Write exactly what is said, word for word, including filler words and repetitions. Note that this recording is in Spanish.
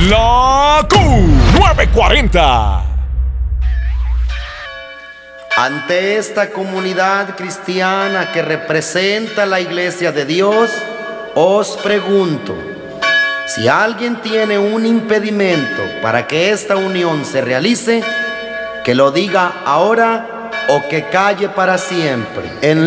La Q nueve cuarenta. Ante esta comunidad cristiana que representa la Iglesia de Dios, os pregunto, si alguien tiene un impedimento para que esta unión se realice, que lo diga ahora o que calle para siempre. En